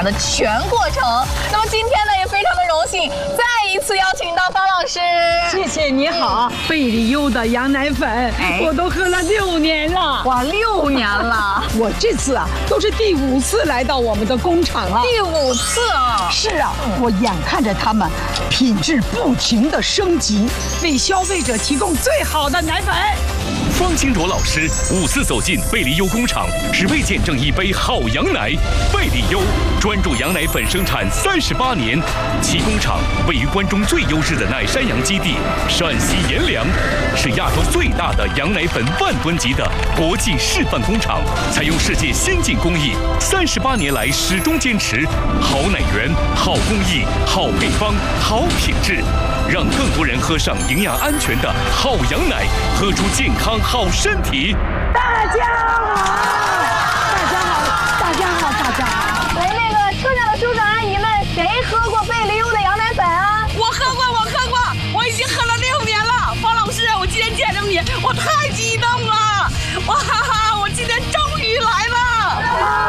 产的全过程。那么今天呢，也非常的荣幸，再一次邀请到方老师。 谢谢，你好。贝里优的羊奶粉，我都喝了6年了。 哇，6年了！ 我这次啊，都是第5次来到我们的工厂了。 第5次啊！ 是啊，我眼看着他们品质不停的升级，为消费者提供最好的奶粉。 方清卓老师5次走进贝里优工厂，只为见证一杯好羊奶。贝里优专注羊奶粉生产38年，其工厂位于关中最优质的奶山羊基地陕西阎良，是亚洲最大的羊奶粉万吨级的国际示范工厂，采用世界先进工艺，38年来始终坚持好奶源、好工艺、好配方、好品质，让更多人喝上营养安全的好羊奶，喝出健康好身体。 大家好，大家好，大家好，大家好。 哎，那个车上的叔叔阿姨们，谁喝过贝里优的羊奶粉啊？ 我喝过，我已经喝了6年了。方老师，我今天见着你，我太激动了！哇哈哈，我今天终于来了！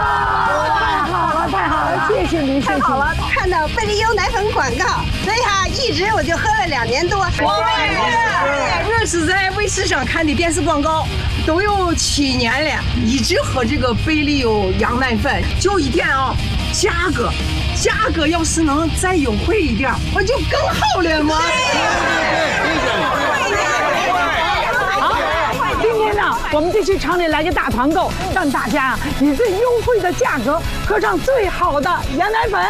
太好了，谢谢您，谢谢。 好了，看到贝里优奶粉广告，所以哈，一直我就喝了2年多。 我也是在卫视上看的电视广告，都有7年了，一直喝这个贝里优羊奶粉。就一点啊，价格要是能再优惠一点，我就更好了嘛。今天呢，我们就去厂里来个大团购，让大家以最优惠的价格喝上最好的羊奶粉。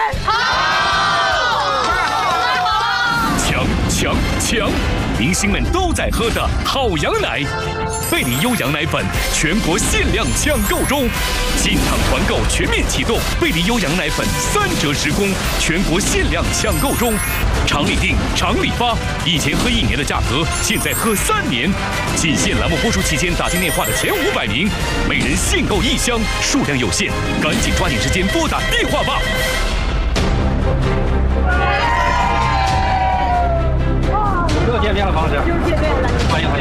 抢！明星们都在喝的好羊奶，贝里优羊奶粉全国限量抢购中，进厂团购全面启动，贝里优羊奶粉3折10供，全国限量抢购中，厂里订，厂里发，以前喝1年的价格，现在喝3年。仅限栏目播出期间打进电话的前500名，每人限购1箱，数量有限，赶紧抓紧时间拨打电话吧。 又见面了，方老师。又见面了，欢迎。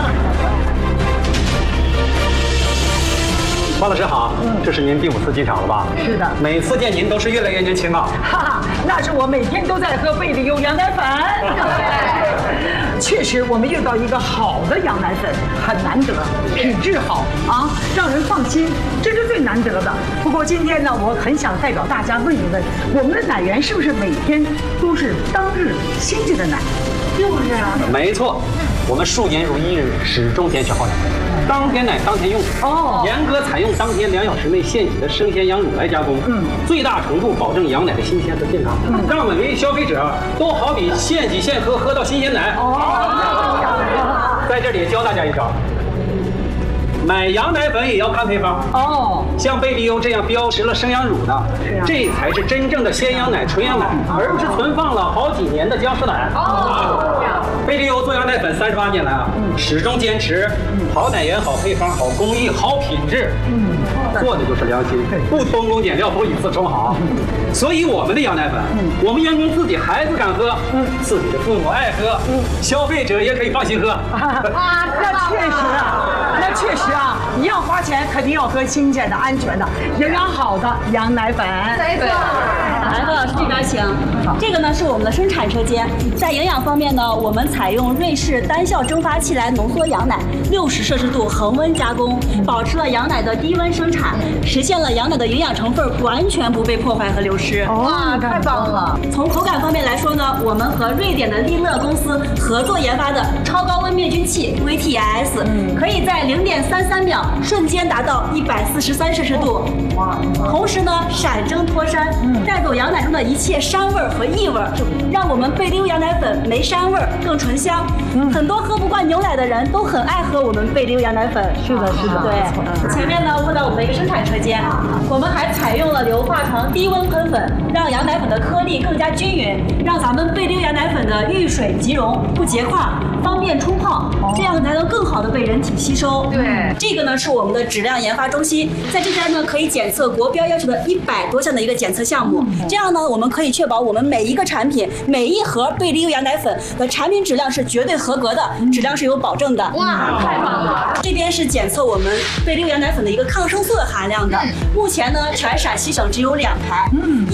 方老师好，这是您第5次进厂了吧？ 是的， 每次见您都是越来越年轻啊。 哈哈，那是我每天都在喝贝里优羊奶粉。确实，我们遇到一个好的羊奶粉很难得，品质好啊，让人放心，这是最难得的。不过今天呢，我很想代表大家问一问，我们的奶源是不是每天都是当日新鲜的奶？就是啊， 没错，我们数年如一日，始终坚持好奶，当天奶当天用。严格采用当天2小时内现挤的生鲜羊乳来加工，最大程度保证羊奶的新鲜和健康，让每位消费者都好比现挤现喝，喝到新鲜奶。在这里教大家一招。买羊奶粉也要看配方像贝里优这样标识了生羊乳的，这才是真正的鲜羊奶、纯羊奶，而不是存放了好几年的僵尸奶。贝里优做羊奶粉38年来啊，始终坚持好奶源、好配方、好工艺、好品质，做的就是良心，不偷工减料，不以次充好。所以我们的羊奶粉，我们员工自己孩子敢喝，自己的父母爱喝，消费者也可以放心喝。 那确实啊，你要花钱，肯定要喝新鲜的、安全的、营养好的羊奶粉。 对。 来，方老师这边请。这个呢是我们的生产车间，在营养方面呢，我们采用瑞士单效蒸发器来浓缩羊奶，60摄氏度恒温加工，保持了羊奶的低温生产，实现了羊奶的营养成分完全不被破坏和流失。 哇，太棒了！ 从口感方面来说呢，我们和瑞典的利乐公司合作研发的超高温灭菌器 VTS，可以在0.33秒瞬间达到143摄氏度。同时呢，闪蒸脱膻，带走羊奶中的一切膻味和异味，让我们贝里优羊奶粉没膻味，更醇香。很多喝不惯牛奶的人都很爱喝我们贝里优羊奶粉。 是的。 对，前面呢问到我们的一个生产车间，我们还采用了硫化床低温喷粉，让羊奶粉的颗粒更加均匀，让咱们贝里优羊奶粉的遇水即溶，不结块，方便冲泡，这样才能更好的被人体吸收。 对， 这个呢是我们的质量研发中心，在这边呢可以检测国标要求的100多项的一个检测项目，这样呢我们可以确保我们每一个产品、每一盒贝里优羊奶粉的产品质量是绝对合格的，质量是有保证的。 哇，太棒了！ 这边是检测我们贝里优羊奶粉的一个抗生素的含量的，目前呢全陕西省只有2台。